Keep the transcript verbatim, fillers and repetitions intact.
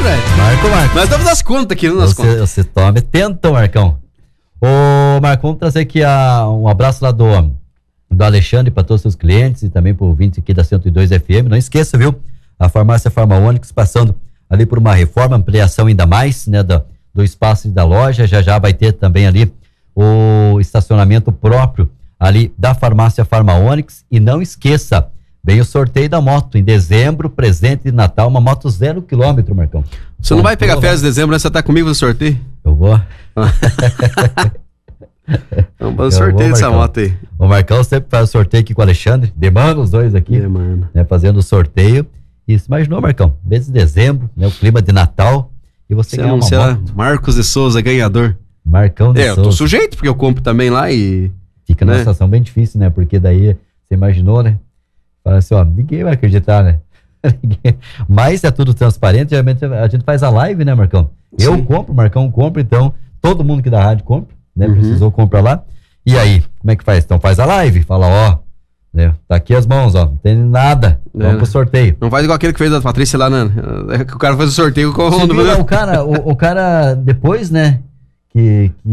velho. Marco, Marco. Nós damos as contas aqui, não nas Você, contas. você toma tenta, Marcão. Ô, Marco, vamos trazer aqui a, um abraço lá do, do Alexandre para todos os seus clientes e também para o ouvinte aqui da cento e dois F M. Não esqueça, viu? A farmácia Farmaônicos passando ali por uma reforma, ampliação ainda mais, né? Do, do espaço da loja. Já já vai ter também ali o estacionamento próprio ali da farmácia Farmaônicos. E não esqueça, vem o sorteio da moto em dezembro, presente de Natal, uma moto zero quilômetro, Marcão. Você não vai pegar férias em dezembro, né? Você tá comigo no sorteio? Eu vou. Vamos fazer sorteio dessa moto aí. O Marcão sempre faz o sorteio aqui com o Alexandre. Demanda os dois aqui. Demanda. Né, fazendo o sorteio. E se imaginou, Marcão? Mês de dezembro, né? O clima de Natal. E você, você ganha uma será moto. Marcos de Souza, ganhador. Marcão de É, eu Souza. tô sujeito, porque eu compro também lá e... Fica numa né? situação bem difícil, né? Porque daí, você imaginou, né? Fala assim, ó, ninguém vai acreditar, né? Mas é tudo transparente. Geralmente a gente faz a live, né, Marcão? Eu Sim. compro, o Marcão compra, então todo mundo que da rádio compra, né? Uhum. Precisou comprar lá. E aí, como é que faz? Então faz a live, fala, ó, né? Tá aqui as mãos, ó, não tem nada. Vamos É. pro sorteio. Não faz igual aquele que fez a Patrícia lá, né? É que o cara faz o sorteio com Você viu lá, o cara, o, o cara depois, né? Que, que